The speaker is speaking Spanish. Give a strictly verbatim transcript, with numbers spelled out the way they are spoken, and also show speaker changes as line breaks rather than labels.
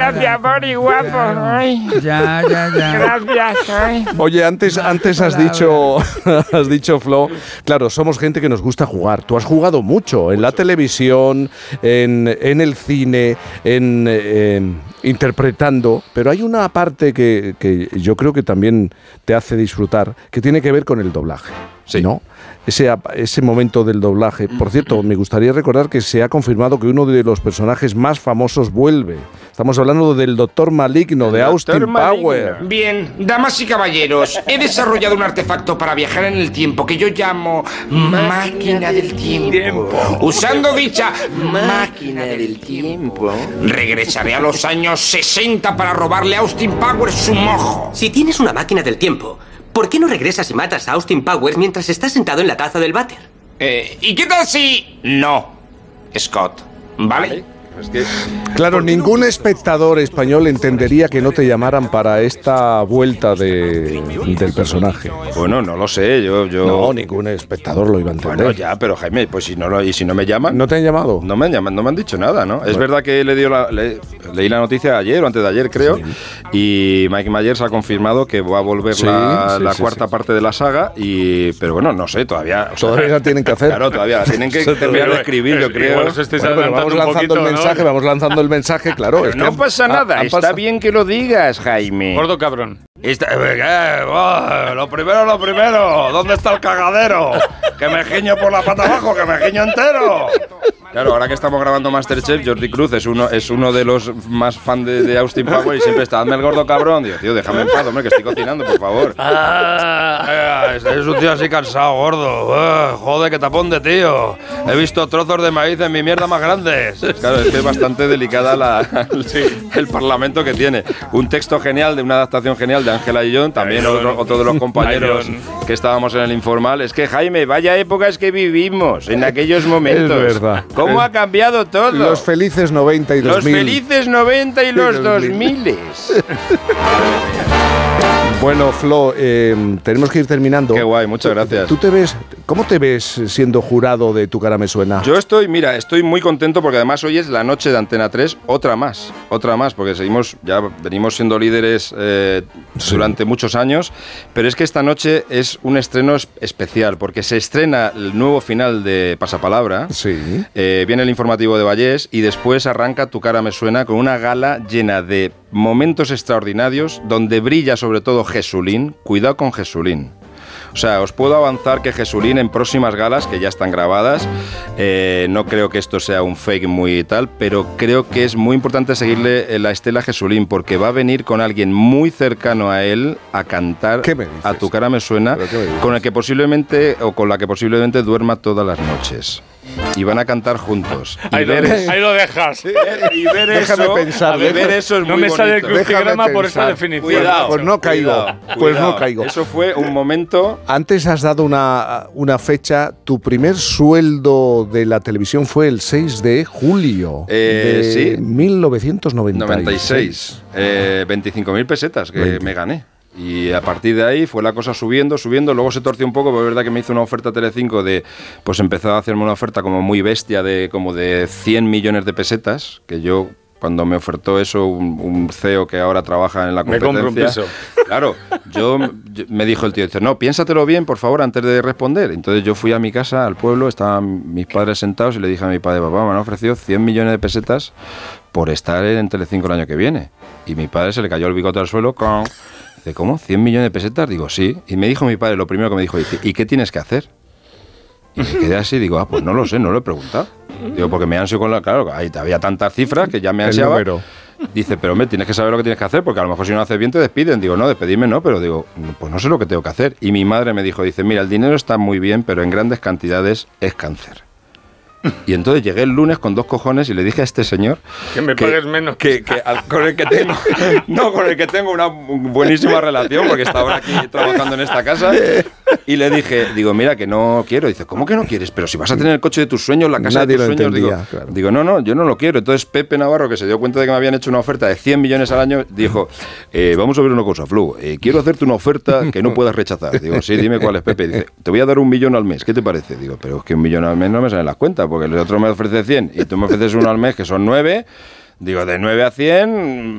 Gracias, Bori, guapo. Ay.
Ya, ya, ya.
Gracias. Ay.
Oye, antes, antes has dicho, has dicho, Flo, claro, somos gente que nos gusta jugar. Tú has jugado mucho en la televisión, en, en el cine, en, en interpretando, pero hay una parte que, que yo creo que también te hace disfrutar, que tiene que ver con el doblaje,
sí.
¿no? Ese, ese momento del doblaje. Por cierto, me gustaría recordar que se ha confirmado que uno de los personajes más famosos vuelve. Estamos hablando del Doctor Maligno, de Austin Power.
Bien, damas y caballeros, he desarrollado un artefacto para viajar en el tiempo que yo llamo Máquina del Tiempo. Usando dicha Máquina del Tiempo, regresaré a los años sesenta para robarle a Austin Powers su mojo.
Si tienes una máquina del tiempo, ¿por qué no regresas y matas a Austin Powers mientras estás sentado en la taza del váter?
Eh, ¿Y qué tal si no, Scott? ¿Vale?
Es que,
claro, ningún espectador español entendería que no te llamaran para esta vuelta de, del personaje.
Bueno, no lo sé, yo... yo...
No, ningún espectador lo iba a entender.
Bueno, ya, pero Jaime, pues si no lo, y si no me llaman...
¿No te han llamado?
No me han llamado, no me han dicho nada, ¿no? Bueno. Es verdad que le dio la, le, leí la noticia ayer o antes de ayer, creo, sí. Y Mike Myers ha confirmado que va a volver sí, la, sí, la sí, cuarta sí. parte de la saga, y pero bueno, no sé, todavía... O sea,
todavía la tienen que hacer.
Claro, todavía la tienen que terminar de escribir, yo creo.
Bueno, pero vamos lanzando poquito, el mensaje, ¿no? Vamos lanzando el mensaje, claro.
Es que no pasa nada, ha, está bien que lo digas, Jaime.
Gordo cabrón.
Está, ¿qué? Oh, lo primero, lo primero. ¿Dónde está el cagadero? Que me giño por la pata abajo, que me giño entero. Claro, ahora que estamos grabando Masterchef, Jordi Cruz es uno, es uno de los más fan de, de Austin Power y siempre está, hazme el gordo cabrón. Digo, tío, déjame en paz, hombre, que estoy cocinando, por favor. Ah, es un tío así cansado, gordo. Uh, joder, qué tapón de tío. He visto trozos de maíz en mi mierda más grandes. Claro, es que es bastante delicada la, el, sí. el parlamento que tiene. Un texto genial, de una adaptación genial de Ángela y John, también otro, otro de los compañeros que estábamos en el informal. Es que, Jaime, vaya épocas que vivimos en aquellos momentos.
Es verdad.
¿Cómo ha cambiado todo?
Los felices noventa y dos mil.
Los felices noventa y los dos miles.
Bueno, Flo, eh, tenemos que ir terminando.
Qué guay, muchas gracias.
¿Tú te ves, cómo te ves siendo jurado de Tu cara me suena?
Yo estoy, mira, estoy muy contento porque además hoy es la noche de Antena tres, otra más, otra más, porque seguimos, ya venimos siendo líderes eh, sí. durante muchos años, pero es que esta noche es un estreno especial, porque se estrena el nuevo final de Pasapalabra,
sí.
eh, viene el informativo de Vallés y después arranca Tu cara me suena con una gala llena de momentos extraordinarios donde brilla sobre todo Jesulín. Cuidado con Jesulín. O sea, os puedo avanzar que Jesulín en próximas galas, que ya están grabadas, eh, no creo que esto sea un fake muy tal, pero creo que es muy importante seguirle la estela a Jesulín, porque va a venir con alguien muy cercano a él a cantar A tu cara me suena, con el que posiblemente, o con la que posiblemente duerma todas las noches. Y van a cantar juntos. Y
ahí,
ver
lo,
es,
ahí lo dejas.
Y ver
Déjame
eso,
pensar.
ver déjame, eso es
no
muy
me sale el
bonito.
crucigrama por esa definición.
Cuidado,
pues no caigo.
Cuidado,
pues
cuidado.
no caigo.
Eso fue un momento.
Antes has dado una, una fecha. Tu primer sueldo de la televisión fue el seis de julio
eh,
de
sí.
mil novecientos noventa y seis.
noventa y seis. Eh, veinticinco mil pesetas que veinte. Me gané. Y a partir de ahí fue la cosa subiendo, subiendo, luego se torció un poco, pero es verdad que me hizo una oferta Telecinco de, pues empezó a hacerme una oferta como muy bestia de como de cien millones de pesetas, que yo cuando me ofertó eso un, un C E O que ahora trabaja en la competencia.
Me compro un piso.
Claro, yo, yo me dijo el tío, dice, no, piénsatelo bien, por favor, antes de responder. Entonces yo fui a mi casa, al pueblo, estaban mis padres sentados y le dije a mi padre, papá, me han ofrecido cien millones de pesetas por estar en Telecinco el año que viene. Y mi padre se le cayó el bigote al suelo con... Dice, ¿cómo? ¿cien millones de pesetas? Digo, sí. Y me dijo mi padre, lo primero que me dijo, dice, ¿y qué tienes que hacer? Y me quedé así, digo, ah, pues no lo sé, no lo he preguntado. Digo, porque me ansio con la... Claro, ahí había tantas cifras que ya me ansiaba. Dice, pero hombre, tienes que saber lo que tienes que hacer, porque a lo mejor si no lo haces bien te despiden. Digo, no, despedirme no, pero digo, pues no sé lo que tengo que hacer. Y mi madre me dijo, dice, mira, el dinero está muy bien, pero en grandes cantidades es cáncer. Y entonces llegué el lunes con dos cojones y le dije a este señor
que me
que,
pagues menos
que, que al, con el que tengo no con el que tengo una buenísima relación porque está ahora aquí trabajando en esta casa y le dije, digo, mira que no quiero. Dice, ¿cómo que no quieres? Pero si vas a tener el coche de tus sueños, la casa
Nadie
de tus sueños.
Entendía,
digo,
claro.
digo, no, no, yo no lo quiero. Entonces Pepe Navarro, que se dio cuenta de que me habían hecho una oferta de cien millones al año, dijo, eh, vamos a ver una cosa, Flu, eh, quiero hacerte una oferta que no puedas rechazar. Digo, sí, dime cuál es, Pepe. Dice, te voy a dar un millón al mes, ¿qué te parece? Digo, pero es que un millón al mes no me salen las cuentas, porque el otro me ofrece cien y tú me ofreces uno al mes que son nueve. Digo, de nueve a cien...